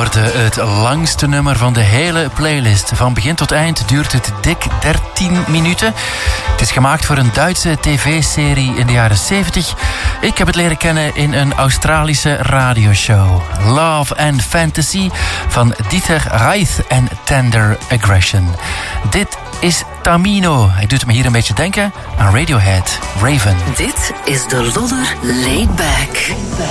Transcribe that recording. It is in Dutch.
hoorde het langste nummer van de hele playlist. Van begin tot eind duurt het dik 13 minuten. Het is gemaakt voor een Duitse tv-serie in de jaren 70. Ik heb het leren kennen in een Australische radioshow. Love and Fantasy van Dieter Reith en Tender Aggression. Dit is Tamino. Hij doet me hier een beetje denken aan Radiohead, Raven. Dit is de Lodder Laid Back.